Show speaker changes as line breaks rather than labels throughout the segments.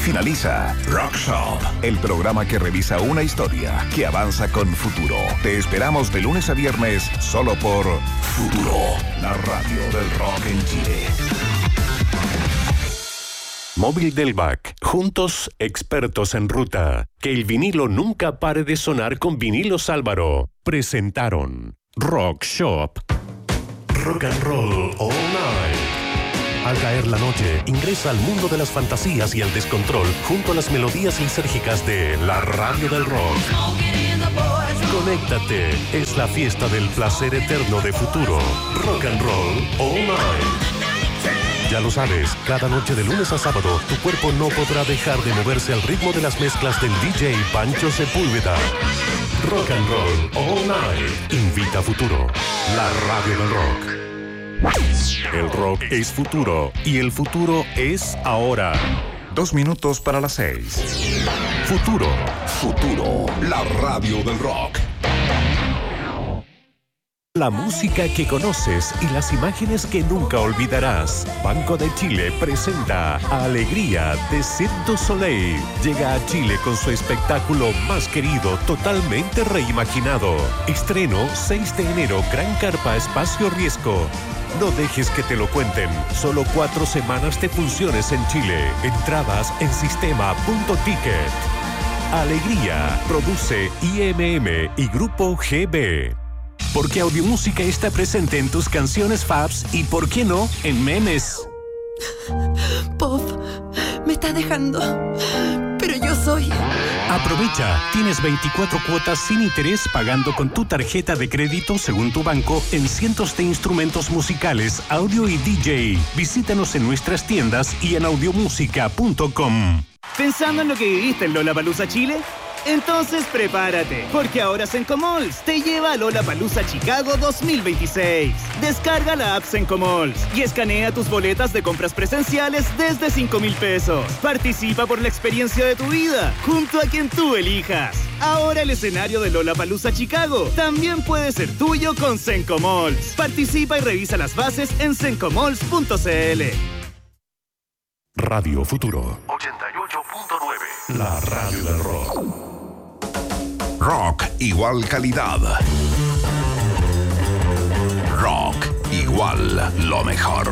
finaliza Rock Shop, el programa que revisa una historia que avanza con futuro. Te esperamos de lunes a viernes solo por Futuro, la radio del rock en Chile.
Móvil del Bac, juntos expertos en ruta. Que el vinilo nunca pare de sonar con Vinilos Álvaro. Presentaron Rock Shop. Rock and Roll All Night. Al caer la noche, ingresa al mundo de las fantasías y el descontrol junto a las melodías lisérgicas de la radio del rock. Conéctate, es la fiesta del placer eterno de Futuro. Rock and Roll All Night. Ya lo sabes, cada noche de lunes a sábado, tu cuerpo no podrá dejar de moverse al ritmo de las mezclas del DJ Pancho Sepúlveda. Rock and Roll All Night. Invita a Futuro, la radio del rock. El rock es futuro y el futuro es ahora.
2 minutos para las 6.
Futuro.
Futuro, la radio del rock.
La música que conoces y las imágenes que nunca olvidarás. Banco de Chile presenta Alegría de Cirque du Soleil. Llega a Chile con su espectáculo más querido, totalmente reimaginado. Estreno 6 de enero, Gran Carpa Espacio Riesgo. No dejes que te lo cuenten. Solo 4 semanas de funciones en Chile. Entradas en sistema.ticket. Alegría. Produce IMM y Grupo GB. Porque Audiomúsica está presente en tus canciones faves y, ¿por qué no?, en memes.
Pop, me estás dejando, pero yo soy...
Aprovecha, tienes 24 cuotas sin interés pagando con tu tarjeta de crédito según tu banco en cientos de instrumentos musicales, audio y DJ. Visítanos en nuestras tiendas y en audiomusica.com.
¿Pensando en lo que viviste en Lollapalooza Chile? Entonces prepárate, porque ahora Sencomalls te lleva a Lollapalooza Chicago 2026. Descarga la app Sencomalls y escanea tus boletas de compras presenciales desde 5,000 pesos. Participa por la experiencia de tu vida, junto a quien tú elijas. Ahora el escenario de Lollapalooza Chicago también puede ser tuyo con Sencomalls. Participa y revisa las bases en sencomalls.cl.
Radio Futuro 88.9. La radio del rock.
Rock igual calidad. Rock igual lo mejor.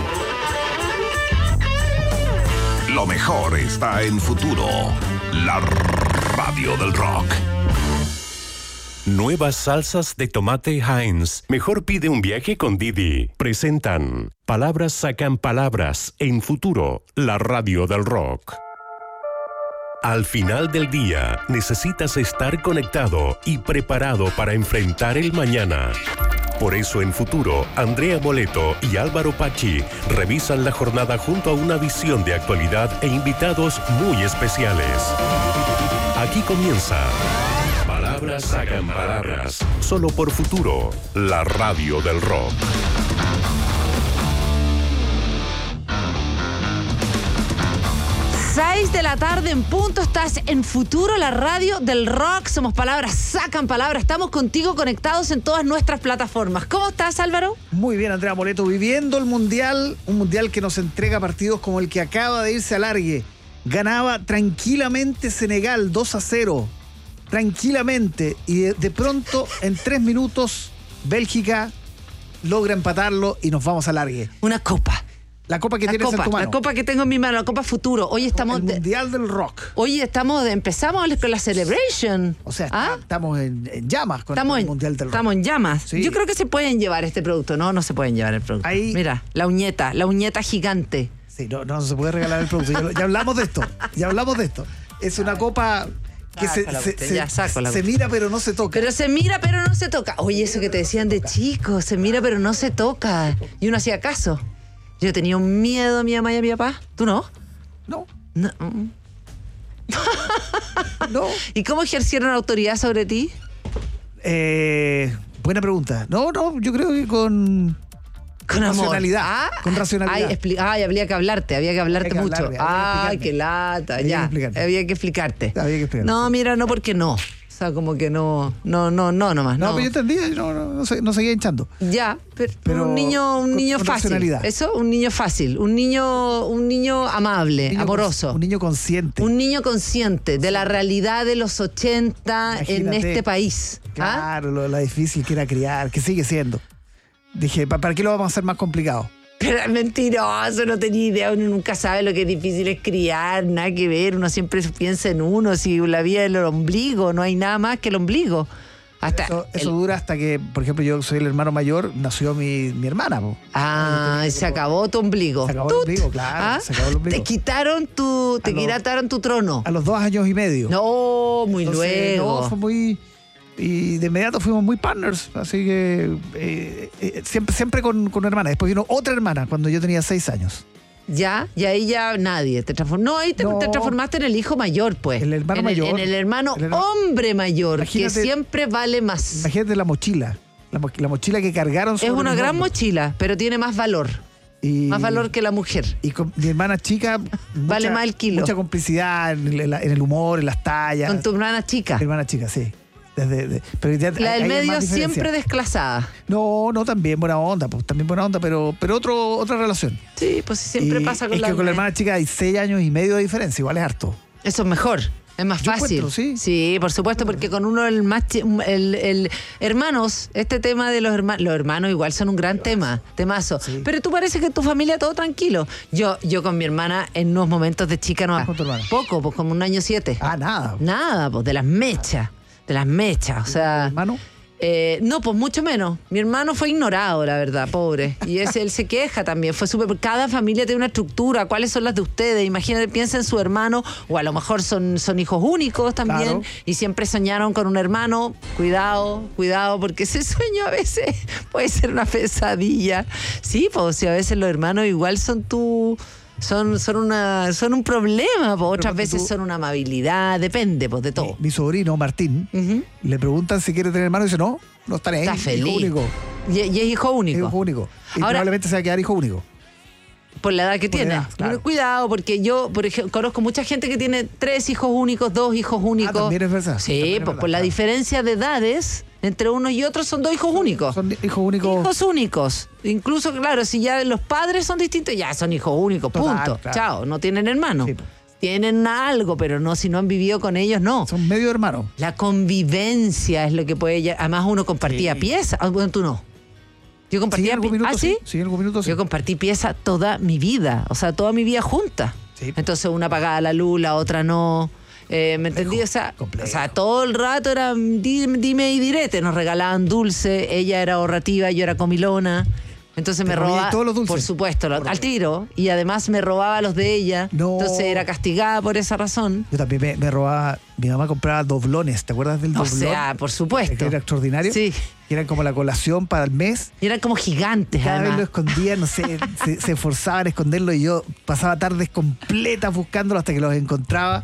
Lo mejor está en Futuro, la radio del rock.
Nuevas salsas de tomate Heinz. Mejor pide un viaje con Didi. Presentan Palabras sacan palabras en Futuro, la radio del rock. Al final del día, necesitas estar conectado y preparado para enfrentar el mañana. Por eso en Futuro, Andrea Moleto y Álvaro Pachi revisan la jornada junto a una visión de actualidad e invitados muy especiales. Aquí comienza Palabras sacan palabras, solo por Futuro, la radio del rock.
6 de la tarde en punto, estás en Futuro, la radio del rock. Somos Palabras sacan palabras. Estamos contigo conectados en todas nuestras plataformas. ¿Cómo estás, Álvaro?
Muy bien, Andrea Moleto, viviendo el Mundial, un Mundial que nos entrega partidos como el que acaba de irse a alargue. Ganaba tranquilamente Senegal 2-0, tranquilamente, y de pronto en 3 minutos Bélgica logra empatarlo y nos vamos a alargue.
Una copa.
La copa que tienes en tu mano.
La copa que tengo en mi mano, la copa Futuro. Hoy estamos...
El Mundial del Rock.
Hoy empezamos con la celebration.
O sea, estamos en llamas con el Mundial del Rock.
Estamos en llamas.
Sí.
Yo creo que se pueden llevar este producto. No se pueden llevar el producto.
Ahí...
Mira, la uñeta gigante.
Sí, no se puede regalar el producto. Ya hablamos de esto. Es una copa... que se mira pero no se toca.
Pero se mira pero no se toca. Oye, eso que te decían de chico, se mira pero no se toca. Y uno hacía caso. Yo tenía un miedo a mi mamá y a mi papá. ¿Tú no?
No.
No. ¿Y cómo ejercieron autoridad sobre ti?
Buena pregunta. No, yo creo que con racionalidad. Con racionalidad.
Había que hablarte mucho. Qué lata, ya. Había que explicarte. No, mira, no porque no. sea, como que no nomás.
No, pero yo entendía, no seguía hinchando.
Ya, pero un niño
con
fácil.
racionalidad.
Eso, un niño fácil, un niño amable, amoroso.
Un niño consciente.
Un niño consciente de la realidad de los 80 en
Imagínate.
este país.
Claro, lo difícil que era criar, que sigue siendo. Dije, ¿para qué lo vamos a hacer más complicado?
Pero es mentiroso, no tenía idea, uno nunca sabe lo que es difícil es criar, nada que ver, uno siempre piensa en uno, si la vida es el ombligo, no hay nada más que el ombligo. Hasta
Eso dura hasta que, por ejemplo, yo soy el hermano mayor, nació mi hermana. Po.
Se acabó tu ombligo.
Se acabó el ombligo, claro, se acabó el ombligo.
Te quitaron tu trono.
A los 2 años y medio.
No, muy
Entonces,
luego.
No, fue muy... Y de inmediato fuimos muy partners, así que siempre con una hermana. Después vino otra hermana cuando yo tenía 6 años.
Ya, y ahí ya nadie te transformó. No, ahí te transformaste en el hijo mayor, pues.
El hermano mayor.
En el hermano hombre mayor,
Imagínate,
que siempre vale más.
Imagínate la mochila. La mochila que cargaron sobre
Es una
mis
gran
hombros.
mochila, pero tiene más valor. Más valor que la mujer.
Y con mi hermana chica...
Vale más el kilo.
Mucha complicidad en el humor, en las tallas.
Con tu hermana chica.
Mi hermana chica, sí. Pero ya
La del
hay
medio
más diferencia.
siempre desclasada.
No, también buena onda, pues también buena onda, pero otra relación.
Sí, pues siempre pasa con
es que con la hermana chica hay 6 años y medio de diferencia, igual es harto.
Eso es mejor. Es más
Yo
fácil.
encuentro, sí.
Sí, por supuesto, porque con uno hermanos, este tema de los hermanos igual son un gran temazo.
Sí.
Pero tú parece que en tu familia todo tranquilo. Yo con mi hermana en unos momentos de chica
¿Con tu hermana?
poco, pues como un año 7.
Nada.
Nada, pues de las mechas, o sea.
¿Hermano?
No, pues mucho menos. Mi hermano fue ignorado, la verdad, pobre. Y él se queja también. Fue súper. Cada familia tiene una estructura. ¿Cuáles son las de ustedes? Imagínate, piensa en su hermano, o a lo mejor son hijos únicos también.
Claro.
Y siempre soñaron con un hermano. Cuidado, porque ese sueño a veces puede ser una pesadilla. Sí, pues si a veces los hermanos igual son son un problema, pues otras veces son una amabilidad, depende, pues de todo.
Mi sobrino Martín, le preguntan si quiere tener hermano y dice, no estaré ahí.
Está feliz.
Hijo único.
Y es hijo único.
Es hijo único. Y
Ahora,
probablemente se va a quedar hijo único.
por la edad que
Por
tiene.
edad, claro.
Pero cuidado, porque yo, por ejemplo, conozco mucha gente que tiene 3 hijos únicos, 2 hijos únicos.
También es verdad.
Sí,
También es
pues
verdad,
por la
claro.
diferencia de edades entre uno y otro son 2 hijos únicos.
Son hijos únicos.
Hijos únicos. Incluso, claro, si ya los padres son distintos, ya son hijos únicos,
Total,
punto.
claro.
Chao, no tienen hermanos.
Sí, pues.
Tienen algo, pero no, si no han vivido con ellos, no.
Son medio hermanos.
La convivencia es lo que puede... Además, uno compartía piezas. Bueno, tú no. Yo compartía
algún minuto,
¿Ah, sí?
sí, en algún minuto sí.
Yo compartí pieza toda mi vida, o sea, toda mi vida junta.
Sí.
Entonces una pagaba la luz, la otra no. ¿Me entendí? O sea, todo el rato era dime y direte. Nos regalaban dulce, ella era ahorrativa, yo era comilona. Entonces me robaba,
todos los dulces?
por supuesto, al tiro. Y además me robaba los de ella.
No.
Entonces era castigada por esa razón.
Yo también me robaba, mi mamá compraba doblones, ¿te acuerdas del
O
doblón?
sea, por supuesto.
Que era extraordinario.
Sí.
Que eran como la colación para el mes.
Y eran como gigantes,
Cada vez lo
además.
escondían, no sé, se esforzaban en esconderlo y yo pasaba tardes completas buscándolo hasta que los encontraba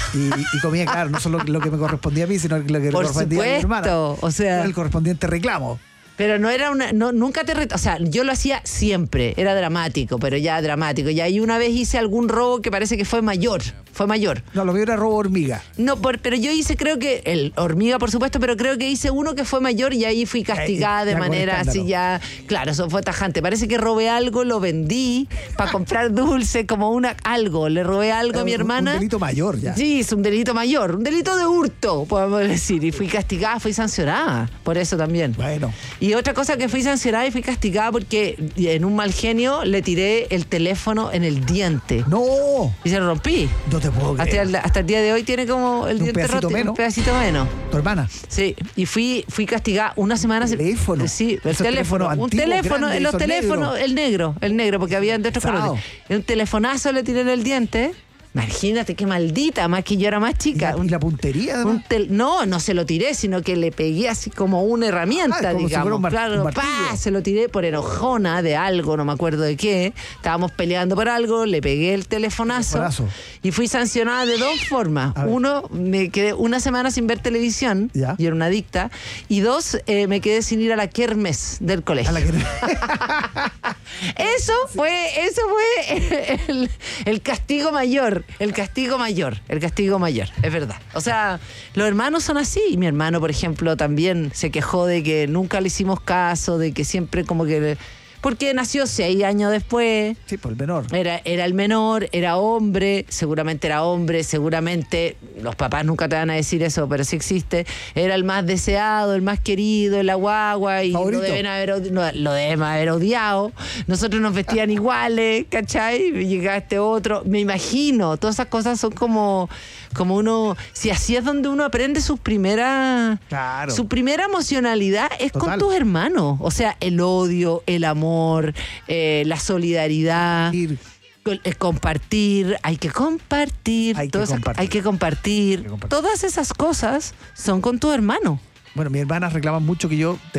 y comía, claro, no solo lo que me correspondía a mí, sino lo que le
Por
correspondía a mi hermana.
supuesto, o sea-
Era el correspondiente reclamo.
Pero no era nunca o sea, yo lo hacía siempre, era dramático, pero ya dramático. Y ahí una vez hice algún robo que parece que fue mayor.
No, lo mío era robo hormiga.
No, pero yo hice, creo que, el hormiga, por supuesto, pero creo que hice uno que fue mayor y ahí fui castigada de
ya con
manera así
escándalo.
ya. Claro, eso fue tajante. Parece que robé algo, lo vendí para comprar dulce, como algo. Le robé algo a mi hermana.
Un delito mayor ya.
Sí, es un delito mayor, un delito de hurto, podemos decir. Y fui castigada, fui sancionada por eso también.
Bueno.
Y otra cosa que fui sancionada y fui castigada porque en un mal genio le tiré el teléfono en el diente.
¡No!
Y se lo rompí.
No te puedo creer.
Hasta el día de hoy tiene como el
Un
diente
pedacito
roto.
menos.
Un pedacito menos.
¿Tu hermana?
Sí, y fui castigada una semana.
¿Teléfono?
Sí, el
Esos
teléfono.
teléfonos
Un
antiguos,
teléfono,
grandes,
los
esos
teléfonos,
negros.
el negro, porque había de otros
Pesado.
colores. Y un telefonazo le tiré en el diente. Imagínate qué maldita, más que yo era más chica.
¿Y la puntería? además?
No se lo tiré, sino que le pegué así como una herramienta,
como si
digamos.
fuera un
Claro,
martillo.
se lo tiré por enojona de algo, no me acuerdo de qué. Estábamos peleando por algo, le pegué el telefonazo. Y fui sancionada de 2 formas.
A ver.
1, me quedé una semana sin ver televisión,
Ya.
yo era una adicta. Y 2, me quedé sin ir a la kermés del colegio.
A la que...
Eso fue el castigo mayor. mayor, el castigo mayor, es verdad. O sea, los hermanos son así. Y mi hermano, por ejemplo, también se quejó de que nunca le hicimos caso, de que siempre como que... Porque nació 6 años después.
Sí, por el menor.
Era el menor, era hombre, seguramente los papás nunca te van a decir eso, pero sí existe. Era el más deseado, el más querido, la guagua, y
favorito.
lo deben haber odiado. Nosotros nos vestían iguales, ¿cachai? Y llegaba este otro. Me imagino, todas esas cosas son como uno, si así es donde uno aprende su primera emocionalidad es
Total.
con tus hermanos. O sea, el odio, el amor, la solidaridad, el compartir, hay que compartir.
Hay que compartir.
Todas esas cosas son con tu hermano.
Bueno, mis hermanas reclaman mucho que yo